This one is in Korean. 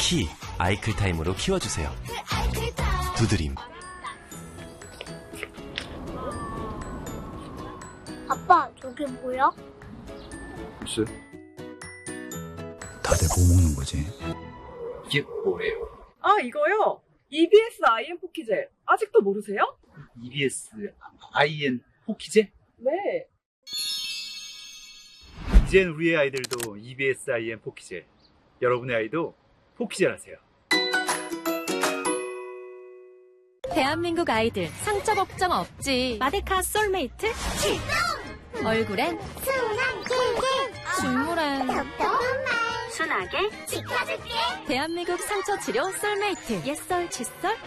키 아이클타임으로 키워주세요. 두드림. 아빠, 저게 뭐야? 글쎄. 다들 뭐 먹는 거지? 이게 뭐예요? 아, 이거요? EBS IN 포키젤. 아직도 모르세요? EBS IN 포키제? 네. 이젠 우리의 아이들도 EBS IN 포키제. 여러분의 아이도 포키젤 하세요. 대한민국 아이들 상처 걱정 없지. 마데카 솔메이트 출동! 얼굴엔 순한 꿀꿀, 눈물엔 순하게 지켜줄게. 대한민국 상처 치료 솔메이트. 옛썰 칫솔